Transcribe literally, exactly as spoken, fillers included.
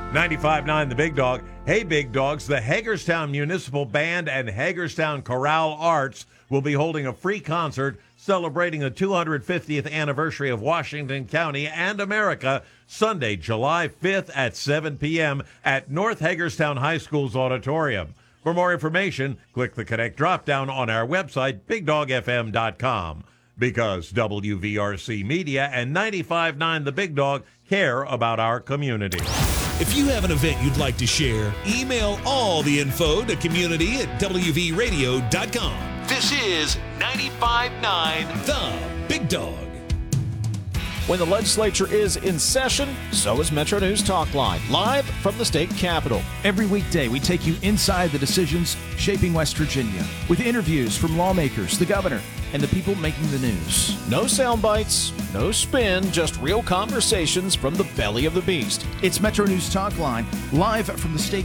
ninety-five point nine The Big Dog. Hey, Big Dogs, the Hagerstown Municipal Band and Hagerstown Chorale Arts will be holding a free concert celebrating the two hundred fiftieth anniversary of Washington County and America, Sunday, July fifth at seven p.m. at North Hagerstown High School's auditorium. For more information, click the Connect drop-down on our website, big dog f m dot com. Because W V R C Media and ninety-five point nine The Big Dog care about our community. If you have an event you'd like to share, email all the info to community at w v radio dot com. This is ninety-five point nine The Big Dog. When the legislature is in session, so is Metro News Talk Line, live from the state capitol. Every weekday, we take you inside the decisions shaping West Virginia with interviews from lawmakers, the governor, and the people making the news. No sound bites, no spin, just real conversations from the belly of the beast. It's Metro News Talk Line, live from the state